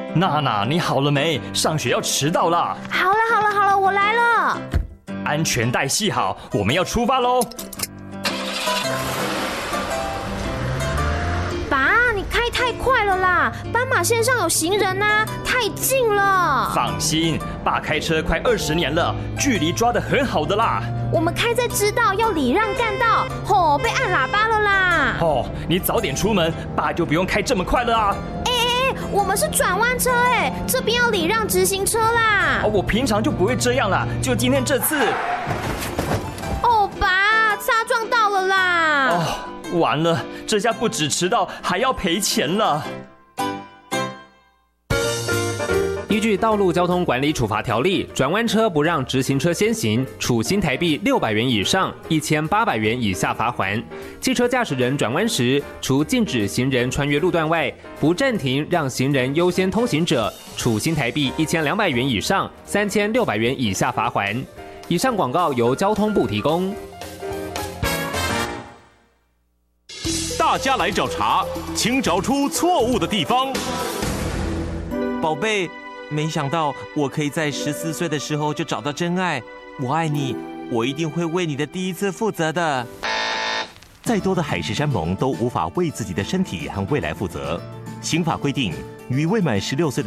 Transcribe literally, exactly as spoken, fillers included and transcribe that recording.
娜娜，你好了没？上学要迟到了。 好了好了好了，我来了。 安全带系好，我们要出发喽。 爸，你开太快了啦！斑马线上有行人啊，太近了。 放心，爸开车快二十年了，距离抓得很好的啦。 我们开在知道要礼让干道，吼、哦，被按喇叭了啦。 哦，你早点出门，爸就不用开这么快了啊。 哎哎哎，我们是转弯车哎，这边要礼让直行车啦。 哦，我平常就不会这样啦，就今天这次。 哦，爸，擦撞到了啦。 哦，完了，这下不止迟到，还要赔钱了。 依据《道路交通管理处罚条例》，转弯车不让直行车先行，处新台币六百元以上一千八百元以下罚锾。汽车驾驶人转弯时，除禁止行人穿越路段外，不暂停让行人优先通行者，处新台币一千两百元以上三千六百元以下罚锾。以上广告由交通部提供。 大家来找茬，请找出错误的地方。 宝贝，没想到我可以在十四岁的时候就找到真爱，我爱你，我一定会为你的第一次负责的。 再多的海誓山盟都无法为自己的身体和未来负责。刑法规定，与未满十六岁的